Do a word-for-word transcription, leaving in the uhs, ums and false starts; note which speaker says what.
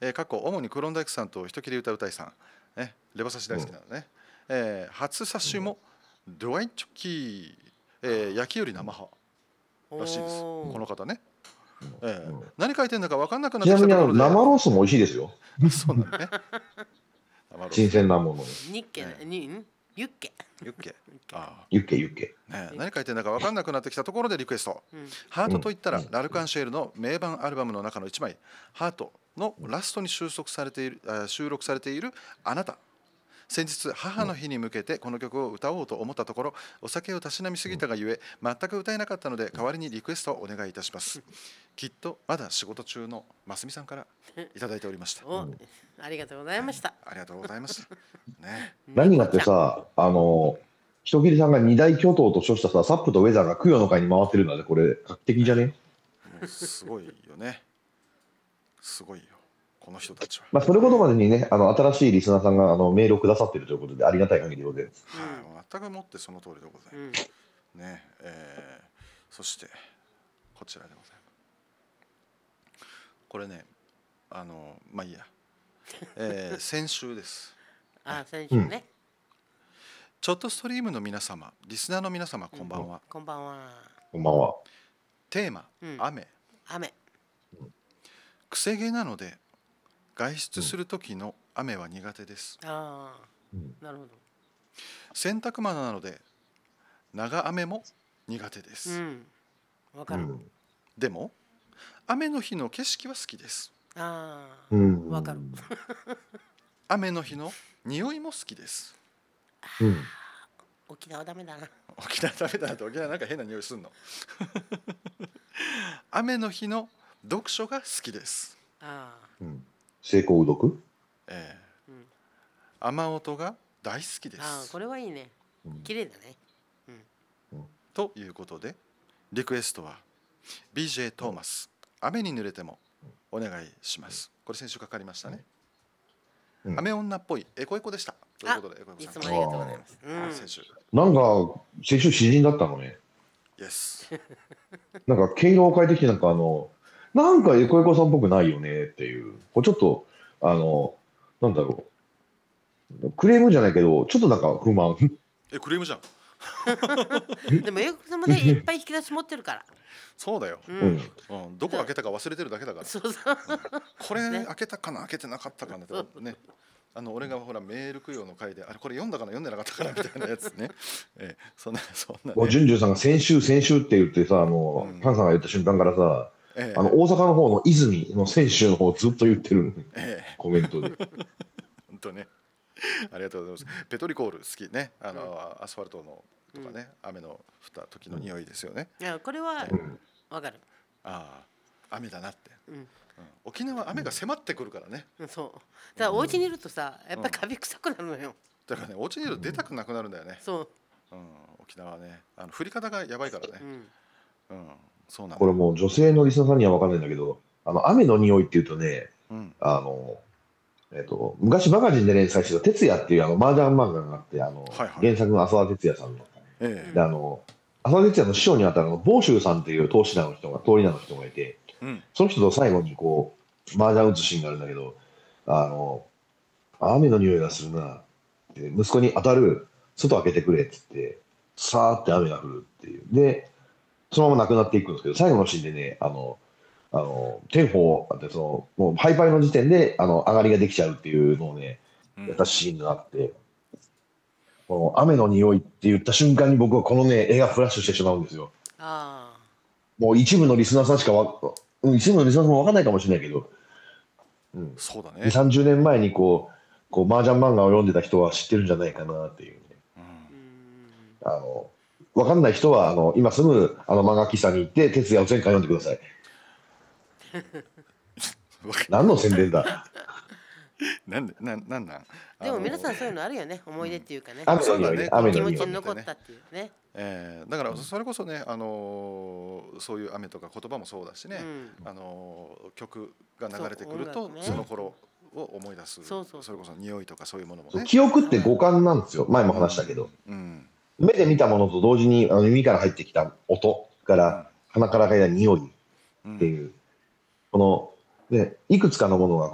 Speaker 1: えー、過去主にクロンダイクさんと人切り歌うたいさん、ね、レバ刺し大好きなのね、うんえー、初刺しもドワインチョッキー、えー、焼きより生派らしいです、この方ね。えーうん、何書いてんだか分かんなくなってきたところで、
Speaker 2: ちなみに生ロースも美味しいですよ。
Speaker 1: そうなんだね。
Speaker 2: 新鮮なもの。
Speaker 3: ニッケにユッケ
Speaker 1: ユッケ
Speaker 2: あユッケユッケ、
Speaker 1: ね、何書いてんだか分かんなくなってきたところでリクエスト、うん、ハートといったら、うん、ラルカンシェールの名盤アルバムの中のいちまい、ハートのラストに収束されている、収録されているあなた。先日母の日に向けてこの曲を歌おうと思ったところ、お酒をたしなみすぎたがゆえ全く歌えなかったので、代わりにリクエストをお願いいたします。きっとまだ仕事中のますみさんからいただいておりました。
Speaker 3: おありがとうございました。
Speaker 1: ありがとうございました、ね、
Speaker 2: 何がってさ、あの人切りさんが二大巨頭と称したさ、サップとウェザーが供養の会に回ってるので、これ画期的じゃね？
Speaker 1: すごいよね。すごいよこの人たちは。
Speaker 2: まあそれほどまでにね、あの新しいリスナーさんがあのメールをくださっているということで、ありがたい限りでございます。
Speaker 1: はい、全くもってその通りでございます。うん、ね、えー、そしてこちらでございます。これね、あのまあいいや、えー、先週です。
Speaker 3: あ、先週ね。うん、
Speaker 1: ちょっとストリームの皆様、リスナーの皆様、こんばんは。
Speaker 3: うん、こんばんは。
Speaker 2: こんばんは。
Speaker 1: テーマ、うん、雨。
Speaker 3: 雨。
Speaker 1: くせ毛なので外出する時の雨は苦手です。
Speaker 3: うん、ああ、なるほど。
Speaker 1: 洗濯物なので長雨も苦手です。
Speaker 3: うん、わかる。うん、
Speaker 1: でも雨の日の景色は好きです。
Speaker 3: ああ、うん、わかる。
Speaker 1: 雨の日の匂いも好きです。
Speaker 3: うん、沖縄ダメだな。
Speaker 1: 沖縄ダメだなって、沖縄なんか変な匂いすんの。雨の日の読書が好きです。
Speaker 3: ああ、
Speaker 2: うん、成功うどく？
Speaker 1: ええ、うん、雨音が大好きです。
Speaker 3: ああ、これはいいね。綺麗だね。
Speaker 1: うん、ということでリクエストは ビージェー トーマス、雨に濡れてもお願いします。これ先週かかりましたね。うん、雨女っぽいエコエコでした。ということでエコエコさん、
Speaker 3: いつもありがとうございます。
Speaker 1: うん、先週
Speaker 2: なんか先週詩人だったのね。
Speaker 1: イエス。
Speaker 2: なんか毛色を変えてきて、なんかあのなんかエコエコさんっぽくないよねっていう、これちょっとあのなんだろう、クレームじゃないけどちょっとなんか不満。
Speaker 1: え、クレームじゃん。
Speaker 3: でもエコさんもね、いっぱい引き出し持ってるから。
Speaker 1: そうだよ、うんうん、どこ開けたか忘れてるだけだから。そうそう、うん、これ、ね、開けたかな開けてなかったかなってね。あの俺がほらメール供養の回で、あれこれ読んだかな読んでなかったかなみたいなやつね。えー、そんなそんな、ね。
Speaker 2: もうジュンジュンさんが先週先週って言ってさ、あの、うん、パンさんが言った瞬間からさ、えー、あの大阪の方の泉の先週の方ずっと言ってる、えー、コメントで。
Speaker 1: 本当ね。ありがとうございます。ペトリコール好きね。あの、うん、アスファルトのとかね、うん、雨の降った時の匂いですよね。
Speaker 3: いやこれはわかる。
Speaker 1: ああ、雨だなって。うんうん、沖縄雨が迫ってくるからね。
Speaker 3: うん、そう。だからお家にいるとさ、やっぱりカビ臭くなるのよ。
Speaker 1: だからね、お家にいると出たくなくなるんだよね。
Speaker 3: そう。
Speaker 1: うん、沖縄はね、あの降り方がやばいからね。うん、うん、そうなんだ。
Speaker 2: これもう女性のリスナーさんには分かんないんだけど、あの雨の匂いっていうとね、うん、あの。えっと、昔バカジンで連載してた哲也っていうあの麻雀漫画があって、あの、はいはい、原作の浅田哲也さんの、ええ、であの浅田哲也の師匠にあたる房州さんっていう投資団の人が通り名の人がいて、うん、その人と最後にこう麻雀打つシーンがあるんだけど、あの雨の匂いがするなって息子に当たる、外開けてくれって言ってさーって雨が降るっていう、でそのまま亡くなっていくんですけど、最後のシーンでね、あのあの天保ってそのもうハイパイの時点であの上がりができちゃうっていうのをね、うん、やったシーンがあって、この雨の匂いって言った瞬間に僕はこのね絵がフラッシュしてしまうんですよ。あ、もう一部のリスナーさんしかわ一部のリスナーさんも分かんないかもしれないけど、うん、そうだね、さんじゅうねんまえにこうこう麻雀漫画を読んでた人は知ってるんじゃないかなっていうね、うん、あの分かんない人はあの今すぐあの漫画喫茶に行って哲也を全巻読んでください。何の宣伝だ。
Speaker 1: なんでなんなんなん。
Speaker 3: でも皆さんそういうのあるよね、思い出っていうかね。
Speaker 2: 雨の匂いね、雨の匂い。
Speaker 3: 気持ちに残ったっていうね。
Speaker 1: えー、だからそれこそね、あのー、そういう雨とか言葉もそうだしね、うん、あのー、曲が流れてくると そ,、ね、その頃を思い出す。そうそうそう、それこそ匂いとかそういうものもね。
Speaker 2: 記憶って五感なんですよ。前も話したけど、うんうん、目で見たものと同時にあの耳から入ってきた音から、うん、鼻から嗅いだ匂いっていう、うん、この、ね、いくつかのものが